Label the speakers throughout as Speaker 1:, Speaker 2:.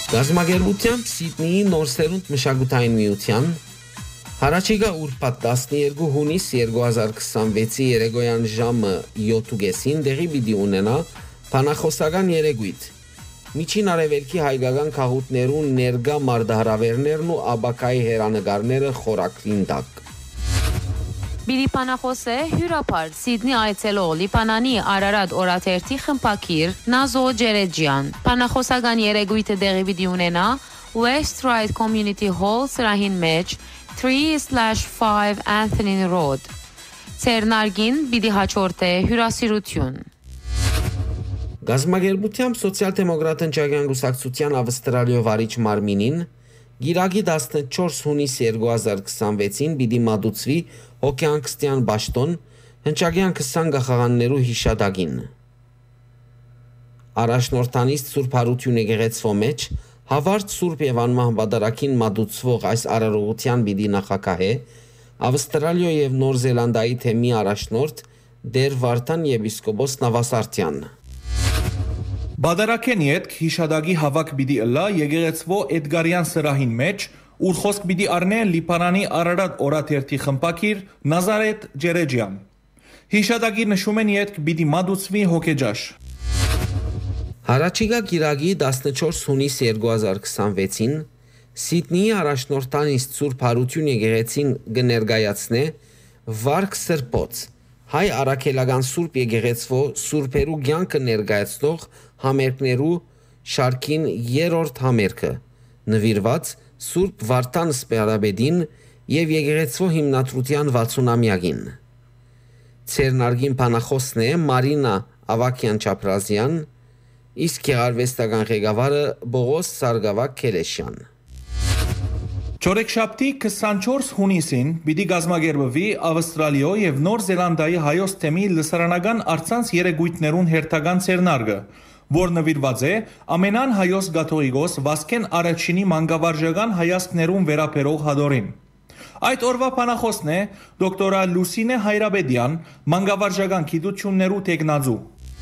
Speaker 1: Գազագերբությամբ Սիդնեի նորսերունդ մշակութային միության Հարաճիգա ուրբաթ 12 հունիս 2026-ի երեկոյան ժամը 7:30-ին դեղի պիտի ունենա բանախոսական երեկույթ։ Միջին արևելքի հայկական քաղաքներուն ներկա մարտահրավերներն ու աբակայի հերանեկարները խորակրին տակ։
Speaker 2: Բիլիպանախոսե հյուրապար Սիդնի այցելող Լիբանանի Արարատ օրաթերթի խմբակիր Նազո Ջերեջյան։ Բանախոսական երեկույթը դեղի պիտի ունենա West Ryde Community Hall սրահին մեջ 3/5 Anthony Road։ Ցերնարգին պիտի հաջորդե հյուրասիրություն։
Speaker 1: Գազագերբությամբ սոցիալ-դեմոկրատ ընկերության կուսակցության ավստրալիո վարիչ մարմինին Գիրագի 14 հունիս 2026-ին պիտի մատուցվի հոգեանքստյան բաշտոն հնչագյան 20 գախաղաններու հիշադակին։ Առաջնորդանիստ Սուրբ Հարություն եկեղեցվո մեջ հավարդ Սուրբ եւ անմահ բադարակին մատուցվող այս արարողության պիտի նախակահե Ավստրալիա եւ Նոր Զելանդիայի թեմի առաջնորդ Դեր Վարդան եպիսկոպոս Նավասարտյան։
Speaker 3: Բադարակեն ետք հիշադակի հավաք պիտի ըլլա եկեղեցվո Էդգարյան սրահին մեջ, ուր խոսք պիտի առնե Լիբանանի Արարատ օրաթերթի խմբակիր Նազարեթ Ջերեջյան։ Հիշադակի նշումեն ետք պիտի մատուցվի հոգեջաշ։
Speaker 1: Հարաճիգա Գիրագի 14 հունիս 2026-ին Սիդնեի առաջնորդանիստ Սուրբ Հարություն եկեղեցին կներկայացնե Վարք Սրբոց հայ արաքելական Սուրբ եկեղեցվո Սուրբերու կյանքը ներկայացնող համերգներու շարքին երրորդ համերգը նվիրված Սուրբ Վարդան Սպերաբեդին եւ եկեղեցվո հիմնադրության 60-ամյակին։ Ցերնարգին բանախոսն է Մարինա Ավակյան Չապրազյան, իսկ գեղարվեստական ղեկավարը Բողոս Սարգսակ Քերեշյան։
Speaker 3: Չորեքշաբթի 24 հունիսին պիտի գազմագերբվի Ավստրալիա եւ Նոր Զելանդիայի հայոց թեմի լսարանական արցանց երեկույթներուն հերթական ցերնարգը, որ նվիրված է ամենան հայոց գաթողիկոս Վասկեն Արաչինի մանկավարժական հայացքներուն վերապերող հադորին։ Այդ օրվա բանախոսն է դոկտորա Լուսինե Հայրաբեդյան, մանկավարժական գիտություններու տեխնազու։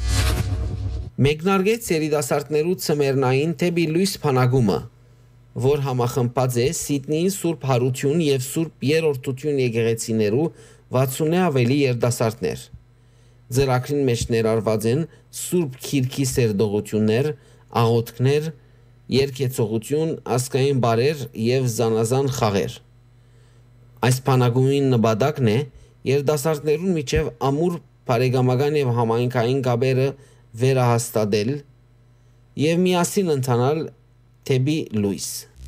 Speaker 1: Մեկնարկեց երիտասարդներու ծմերնային թեպի լույս փանագումը, որ համախմբած է Սիդնեի Սուրբ Հարություն եւ Սուրբ Երրորդություն եկեղեցիներու 60-ը ավելի երիտասարդներ։ Ձեռագրին մեջ ներառված են Սուրբ Քիրքի սերդողություններ, աղոթքներ, երկեցողություն, ասկային բարեր եւ զանազան խաղեր։ Այս փանագումի նպատակն է երիտասարդներուն միջև ամուր բարեկամական եւ համայնքային կապերը վերահաստատել եւ միասին ընթանալ թեպի լույս։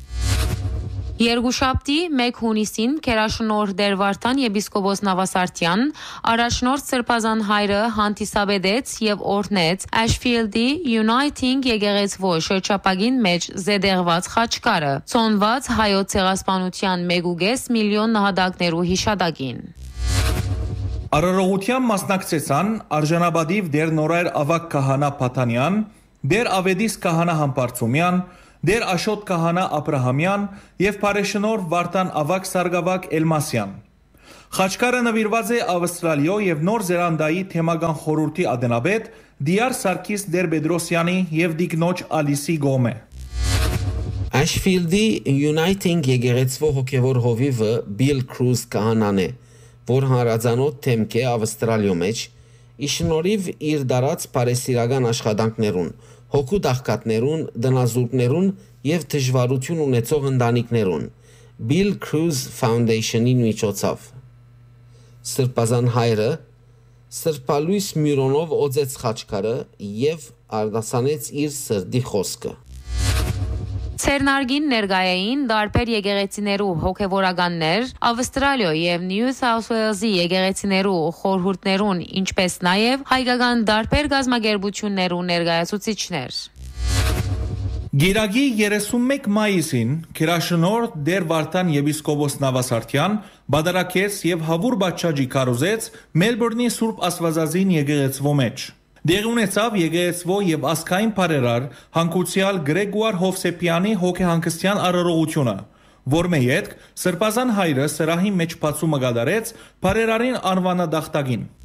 Speaker 2: Երկուշաբթի 1 հունիսին Քերաշնորհ Դեր Վարդան եպիսկոպոս Նավասարտյան առաջնորդ Սրբազան հայրը հանդիսաբերեց եւ օրհնեց Ashfield-ի Uniting եկեղեցվո շրջապագին մեջ զեդեղված խաչկարը, ցոնված հայոց ցեղասպանության 1.5 միլիոն նահատակներու հիշադակին։
Speaker 3: Արարողության մասնակցեցան Արժանաբադիվ Դեր Նորայր Ավակ Քահանա Փաթանյան, Դեր Ավեդիս Քահանա Համբարձումյան, Դեր Աշոտ Քահանա Աբրահամյան եւ Փարեշնոր Վարդան Ավակ Սարգսակ Էլմասյան։ Խաչկարը նվիրված է Ավստրալիա եւ Նոր Զելանդիայի թեմական խորհրդի ադենաբեդ Դիար Սարգիս Դեր Բեդրոսյանի եւ Դիկնոջ Ալիսի Գոմե։
Speaker 1: Ashfield-ի Uniting եկեղեցվո հոգևոր հովիվը Bill Cruz Քահանան է, որ հանրազանոթ թեմք է Ավստրալիո մեջ, իշնորհիվ իր դարած բարեսիրական աշխատանքներուն, հոգու դաղկատներուն, դնազուրկներուն եւ դժվարություն ունեցող ընտանիքներուն Bill Cruz Foundation-ի միջոցով։ Սրբազան հայրը սրբալույս մյուրոնով օծեց խաչկարը եւ արտասանեց իր սրդի խոսքը։
Speaker 2: Ցերնարգին ներկայային դարբեր եկեղեցիներու հոգևորականներ, Ավստրալիա եւ Նյու Սաութ Ուելզի եկեղեցիներու խորհուրդներուն, ինչպես նաեւ հայկական դարբեր գազագերբություններու ներկայացուցիչներ։
Speaker 3: Գիրագի 31 մայիսին Քերաշնորհ Դեր Վարդան եպիսկոպոս Նավասարտյան բادرակեց եւ հավուր բաճաճի կարոզեց Մելբուրնի Սուրբ Աստվածածին եկեղեցվո մեջ։ Դեղ ունեցավ եկեղեցվո եւ ասկային բարերար հանգուցյալ Գրեգուար Հովսեփյանի հոգեհանգստյան արարողությունը, որ մեյետ Սրբազան հայրը սրահի մեջ բացումը գդարեց բարերարին անվանադախտագին։